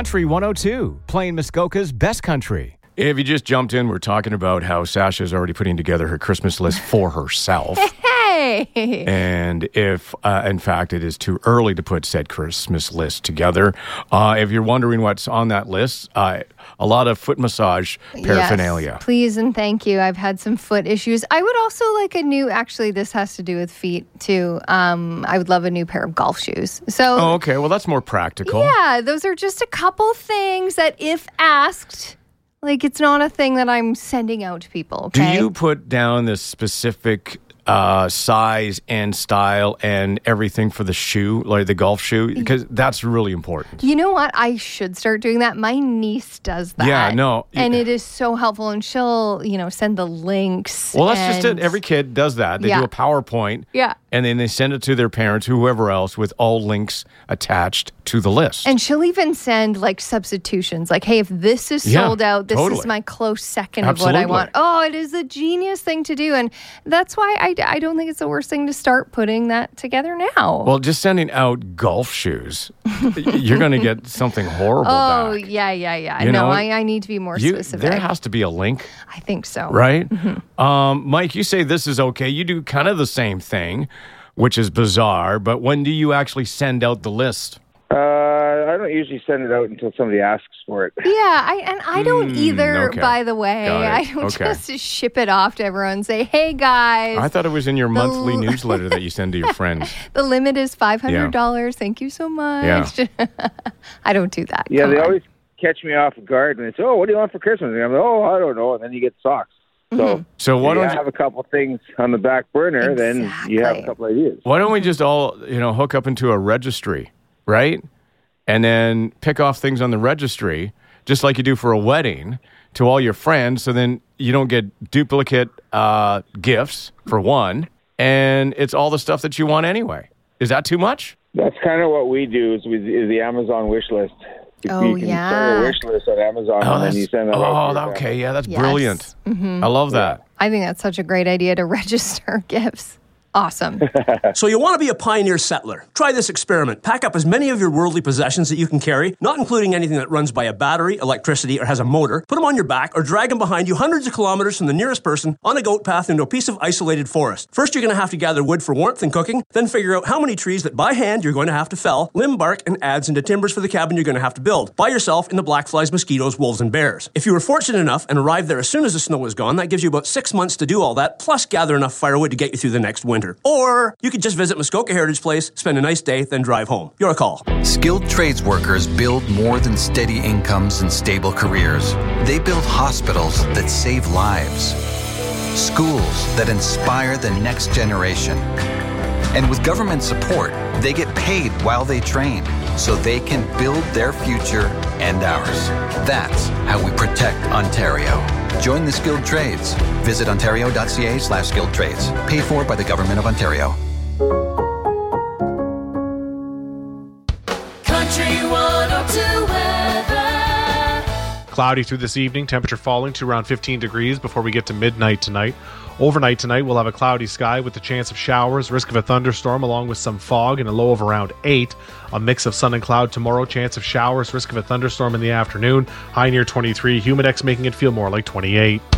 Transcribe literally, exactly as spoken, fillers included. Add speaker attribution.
Speaker 1: Country one oh two, playing Muskoka's best country. If you just jumped in, we're talking about how Sasha's already putting together her Christmas list for herself.
Speaker 2: Hey!
Speaker 1: And if, uh, in fact, it is too early to put said Christmas list together, uh, if you're wondering what's on that list, uh, a lot of foot massage paraphernalia.
Speaker 2: Yes, please and thank you. I've had some foot issues. I would also like a new, actually, this has to do with feet too. Um, I would love a new pair of golf shoes. So,
Speaker 1: oh, okay. Well, that's more practical.
Speaker 2: Yeah, those are just a couple things that if asked... Like, it's not a thing that I'm sending out to people, okay?
Speaker 1: Do you put down the specific uh, size and style and everything for the shoe, like the golf shoe? Because that's really important.
Speaker 2: You know what? I should start doing that. My niece does that.
Speaker 1: Yeah, no.
Speaker 2: And it is so helpful. And she'll, you know, send the links.
Speaker 1: Well, that's
Speaker 2: and...
Speaker 1: just it. Every kid does that. They
Speaker 2: yeah.
Speaker 1: do a PowerPoint.
Speaker 2: Yeah.
Speaker 1: And then they send it to their parents, whoever else, with all links attached to the list.
Speaker 2: And she'll even send, like, substitutions. Like, hey, if this is
Speaker 1: yeah,
Speaker 2: sold out, this
Speaker 1: totally.
Speaker 2: is my close second
Speaker 1: Absolutely.
Speaker 2: of what I want. Oh, it is a genius thing to do. And that's why I, I don't think it's the worst thing to start putting that together now.
Speaker 1: Well, just sending out golf shoes, you're going to get something horrible
Speaker 2: Oh,
Speaker 1: back.
Speaker 2: yeah, yeah, yeah.
Speaker 1: You
Speaker 2: no,
Speaker 1: know,
Speaker 2: I, I need to be more
Speaker 1: you,
Speaker 2: specific.
Speaker 1: There has to be a link.
Speaker 2: I think so.
Speaker 1: Right?
Speaker 2: Mm-hmm.
Speaker 1: Um, Mike, you say this is okay. You do kind of the same thing, which is bizarre, but when do you actually send out the list?
Speaker 3: Uh, I don't usually send it out until somebody asks for it.
Speaker 2: Yeah, I, and I don't
Speaker 1: Mm,
Speaker 2: either,
Speaker 1: okay.
Speaker 2: by the way. I don't
Speaker 1: Okay.
Speaker 2: just ship it off to everyone and say, hey, guys.
Speaker 1: I thought it was in your monthly
Speaker 2: l-
Speaker 1: newsletter that you send to your friends.
Speaker 2: The limit is five hundred dollars. Yeah. Thank you so much. Yeah. I don't do that.
Speaker 3: Yeah,
Speaker 2: Come
Speaker 3: they
Speaker 2: on.
Speaker 3: always catch me off guard and they say, oh, what do you want for Christmas? And I'm like, oh, I don't know. And then you get socks. So
Speaker 2: Mm-hmm.
Speaker 1: So why
Speaker 3: if you
Speaker 1: don't you,
Speaker 3: have a couple things on the back burner, then you have a
Speaker 2: Exactly.
Speaker 3: couple ideas.
Speaker 1: why don't we just all, you know, hook up into a registry, right? And then pick off things on the registry, just like you do for a wedding, to all your friends, so then you don't get duplicate uh, gifts, for one, and it's all the stuff that you want anyway. Is that too much?
Speaker 3: That's kind of what we do is, with, is the Amazon wish list. You,
Speaker 2: Oh,
Speaker 3: you can
Speaker 2: yeah.
Speaker 3: start a wish list on Amazon and then you send that out to
Speaker 1: oh,
Speaker 3: your
Speaker 1: that-
Speaker 3: friends.
Speaker 1: okay, yeah, that's
Speaker 2: Yes.
Speaker 1: brilliant.
Speaker 2: Mm-hmm.
Speaker 1: I love that.
Speaker 2: I think that's such a great idea to register gifts. Awesome.
Speaker 4: So you want to be a pioneer settler? Try this experiment. Pack up as many of your worldly possessions that you can carry, not including anything that runs by a battery, electricity, or has a motor. Put them on your back or drag them behind you hundreds of kilometers from the nearest person on a goat path into a piece of isolated forest. First, you're going to have to gather wood for warmth and cooking, then figure out how many trees that by hand you're going to have to fell, limb bark, and adds into timbers for the cabin you're going to have to build, by yourself in the black flies, mosquitoes, wolves, and bears. If you were fortunate enough and arrived there as soon as the snow was gone, that gives you about six months to do all that, plus gather enough firewood to get you through the next winter. Or you could just visit Muskoka Heritage Place, spend a nice day, then drive home. Your call.
Speaker 5: Skilled trades workers build more than steady incomes and stable careers. They build hospitals that save lives, schools that inspire the next generation. And with government support, they get paid while they train, so they can build their future and ours. That's how we protect Ontario. Join the skilled trades. Visit ontario.ca slash skilled trades. Paid for by the Government of Ontario.
Speaker 6: Country one oh two weather.
Speaker 7: Cloudy through this evening, temperature falling to around fifteen degrees before we get to midnight tonight. Overnight tonight, we'll have a cloudy sky with the chance of showers, risk of a thunderstorm along with some fog and a low of around eight. A mix of sun and cloud tomorrow, chance of showers, risk of a thunderstorm in the afternoon, high near twenty-three, humidex making it feel more like twenty-eight.